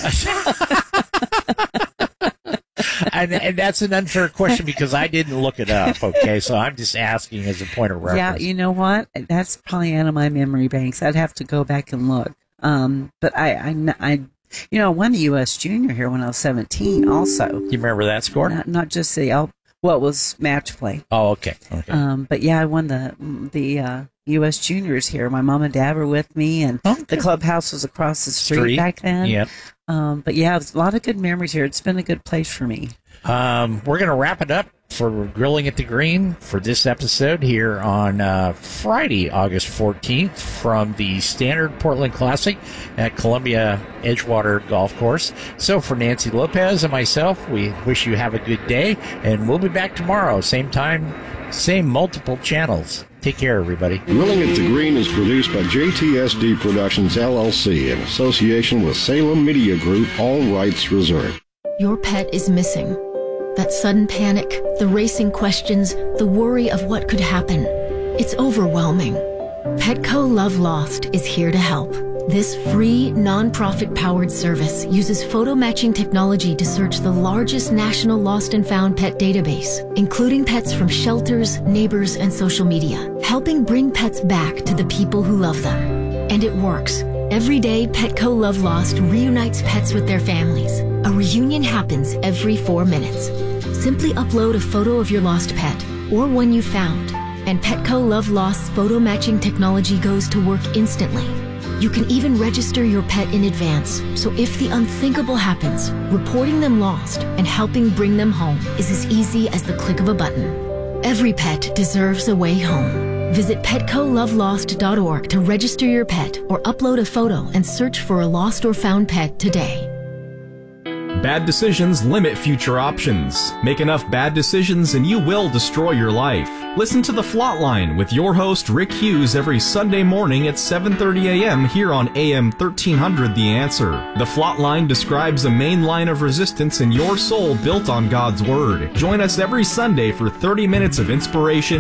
and, and that's an unfair question because I didn't look it up. Okay, so I'm just asking as a point of reference. Yeah, you know what? That's probably out of my memory banks. I'd have to go back and look. Um, but I, I, I, you know, I won the U S Junior here when I was seventeen. Also, you remember that score? Not, not just the L. Well, it was match play. Oh, okay. Okay. Um, but yeah, I won the the uh, U S Juniors here. My mom and dad were with me, and okay. the clubhouse was across the street, street. back then. Yep. Um, but yeah, it was a lot of good memories here. It's been a good place for me. Um, we're going to wrap it up for Grilling at the Green for this episode here on uh, Friday, August fourteenth from the Standard Portland Classic at Columbia Edgewater Golf Course. So for Nancy Lopez and myself, we wish you have a good day, and we'll be back tomorrow, same time, same multiple channels. Take care, everybody. Grilling at the Green is produced by J T S D Productions, L L C, in association with Salem Media Group, all rights reserved. Your pet is missing. That sudden panic, the racing questions, the worry of what could happen. It's overwhelming. Petco Love Lost is here to help. This free, non-profit powered service uses photo matching technology to search the largest national lost and found pet database, including pets from shelters, neighbors, and social media, helping bring pets back to the people who love them. And it works. Every day, Petco Love Lost reunites pets with their families. A reunion happens every four minutes. Simply upload a photo of your lost pet or one you found, and Petco Love Lost's photo matching technology goes to work instantly. You can even register your pet in advance, so if the unthinkable happens, reporting them lost and helping bring them home is as easy as the click of a button. Every pet deserves a way home. Visit petco love lost dot org to register your pet or upload a photo and search for a lost or found pet today. Bad decisions limit future options. Make enough bad decisions and you will destroy your life. Listen to The Flot Line with your host Rick Hughes every Sunday morning at seven thirty a.m. here on A M thirteen hundred The Answer. The Flot Line describes a main line of resistance in your soul built on God's Word. Join us every Sunday for thirty minutes of inspiration,